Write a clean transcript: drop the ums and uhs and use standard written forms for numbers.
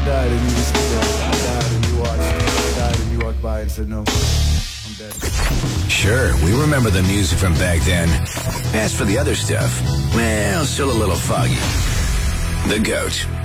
died and you just died and you watched. I died and you walked by and said no. I'm dead. Sure, we remember the music from back then. As for the other stuff, well, still a little foggy. The Goat.